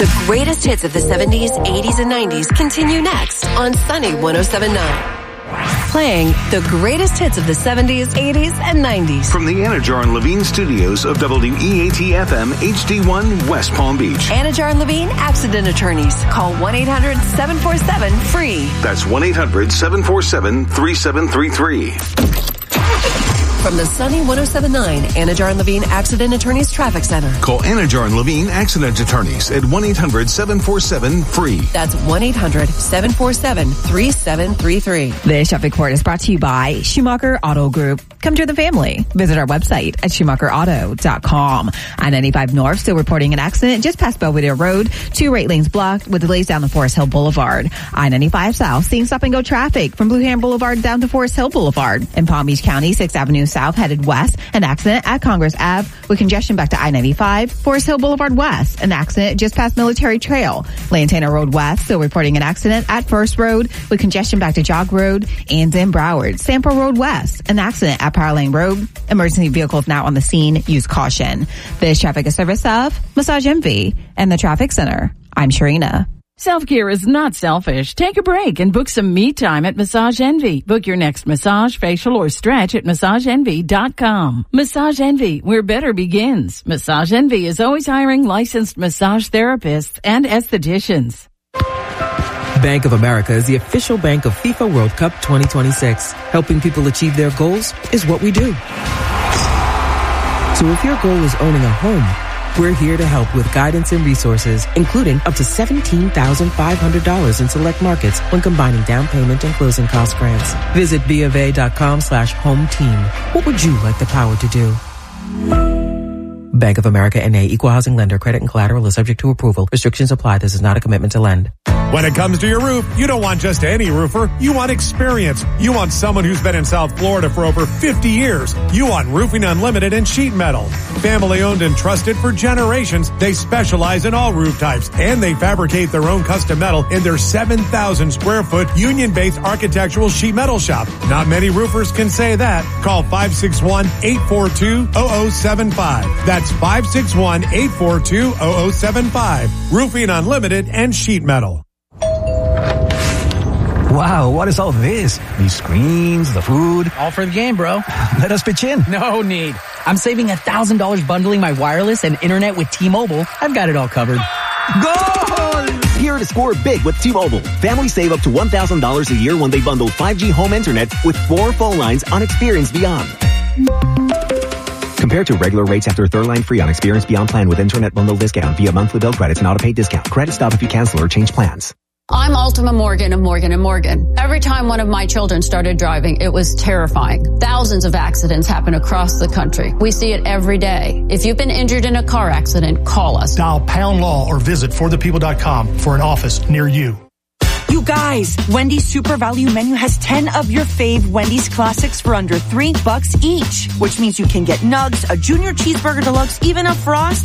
The greatest hits of the 70s, 80s, and 90s continue next on Sunny 107.9. Playing the greatest hits of the 70s, 80s, and 90s. From the Anajar and Levine studios of WEAT-FM HD1 West Palm Beach. Anajar and Levine Accident Attorneys. Call 1-800-747-FREE. That's 1-800-747-3733. From the Sunny 107.9 Anajar and Levine Accident Attorneys Traffic Center. Call Anajar and Levine Accident Attorneys at 1-800-747-FREE. That's 1-800-747-3733. This traffic report is brought to you by Schumacher Auto Group. Come to the family. Visit our website at SchumacherAuto.com. I-95 North still reporting an accident just past Belvedere Road. 2 right lanes blocked with delays down to Forest Hill Boulevard. I-95 South seeing stop-and-go traffic from Blue Heron Boulevard down to Forest Hill Boulevard. In Palm Beach County, 6th Avenue South headed west. An accident at Congress Ave with congestion back to I-95. Forest Hill Boulevard West. An accident just past Military Trail. Lantana Road West still reporting an accident at First Road with congestion back to Jog Road. And in Broward, Sample Road West. An accident at Power Lane Road. Emergency vehicles now on the scene. Use caution. This traffic is service of Massage Envy and the Traffic Center. I'm Sharina. Self-care is not selfish. Take a break and book some me time at Massage Envy. Book your next massage, facial, or stretch at MassageEnvy.com. Massage Envy, where better begins. Massage Envy is always hiring licensed massage therapists and estheticians. Bank of America is the official bank of FIFA World Cup 2026. Helping people achieve their goals is what we do. So if your goal is owning a home, we're here to help with guidance and resources, including up to $17,500 in select markets when combining down payment and closing cost grants. Visit BofA.com/home team. What would you like the power to do? Bank of America N.A. Equal Housing Lender. Credit and collateral is subject to approval. Restrictions apply. This is not a commitment to lend. When it comes to your roof, you don't want just any roofer. You want experience. You want someone who's been in South Florida for over 50 years. You want Roofing Unlimited and sheet metal. Family owned and trusted for generations, they specialize in all roof types, and they fabricate their own custom metal in their 7,000 square foot union-based architectural sheet metal shop. Not many roofers can say that. Call 561-842-0075. That's 561-842-0075. Roofing Unlimited and sheet metal. Wow, what is all this? These screens, the food. All for the game, bro. Let us pitch in. No need. I'm saving $1,000 bundling my wireless and internet with T-Mobile. I've got it all covered. Goal! Here to score big with T-Mobile. Families save up to $1,000 a year when they bundle 5G home internet with 4 phone lines on Experience Beyond. Compared to regular rates after third line free on Experience Beyond plan with internet bundle discount via monthly bill credits and auto-pay discount. Credit stop if you cancel or change plans. I'm Ultima Morgan of Morgan & Morgan. Every time one of my children started driving, it was terrifying. Thousands of accidents happen across the country. We see it every day. If you've been injured in a car accident, call us. Dial pound law or visit forthepeople.com for an office near you. You guys, Wendy's Super Value Menu has 10 of your fave Wendy's classics for under $3 each, which means you can get nugs, a junior cheeseburger deluxe, even a Frost.